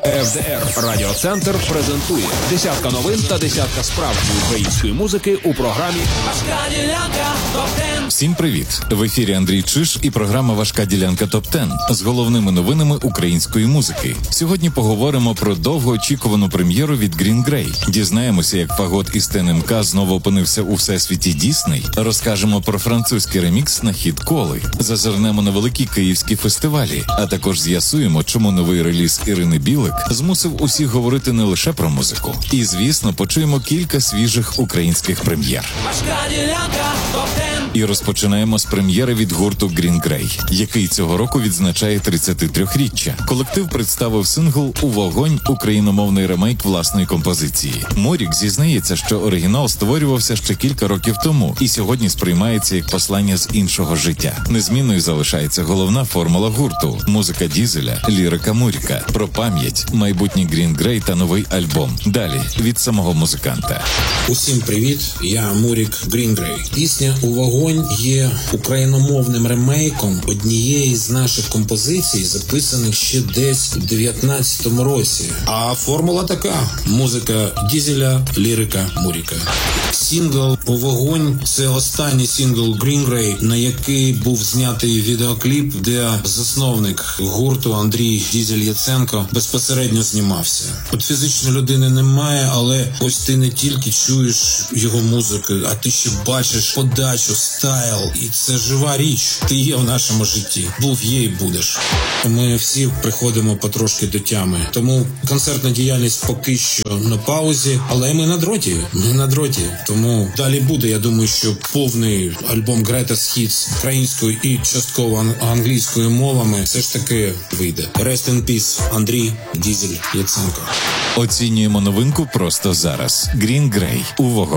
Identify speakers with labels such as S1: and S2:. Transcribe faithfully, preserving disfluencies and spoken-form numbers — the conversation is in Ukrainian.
S1: еф де ер Радіоцентр презентує десятка новин та десятка справжньої української музики у програмі «Важка ділянка топ-десять».
S2: Всім привіт! В ефірі Андрій Чиж і програма «Важка ділянка топ-десять» з головними новинами української музики. Сьогодні поговоримо про довгоочікувану прем'єру від Green Grey. Дізнаємося, як фагот із Те Ен Ем Ка знову опинився у всесвіті Дісней. Розкажемо про французький ремікс на хіт «Коли». Зазирнемо на великі київські фестивалі. А також з'ясуємо, чому новий реліз Ірини Білик змусив усіх говорити не лише про музику. І, звісно, почуємо кілька свіжих українських прем'єр.
S1: Важка ділянка топ-десять.
S2: І розпочинаємо з прем'єри від гурту Green Grey, який цього року відзначає тридцятитриріччя. Колектив представив сингл «У вогонь» – україномовний ремейк власної композиції. Морік зізнається, що оригінал створювався ще кілька років тому і сьогодні сприймається як послання з іншого життя. Незмінною залишається головна формула гурту – музика Дізеля, лірика Муріка, про пам'ять, майбутнє Green Grey та новий альбом. Далі від самого музиканта.
S3: Усім привіт, я Мурік Green Grey. Пісня «У вогонь» є україномовним ремейком однієї з наших композицій, записаних ще десь у дев'ятнадцятому році. А формула така: музика Дізеля, лірика Муріка. Сингл «У вогонь» – це останній сингл Green Grey, на який був знятий відеокліп, де засновник гурту Андрій Дізель Яценко безпосередньо знімався. От фізичної людини немає, але ось ти не тільки чуєш його музику, а ти ще бачиш подачу, стайл. І це жива річ. Ти є в нашому житті. Був, є і будеш. Ми всі приходимо потрошки до тями. Тому концертна діяльність поки що на паузі, але ми на дроті. Ми на дроті. Тому далі буде, я думаю, що повний альбом Greatest Hits українською і частково англійською мовами все ж таки вийде. Rest in peace, Андрій Дізель Яценко.
S2: Оцінюємо новинку просто зараз. Green Grey – «У вогонь».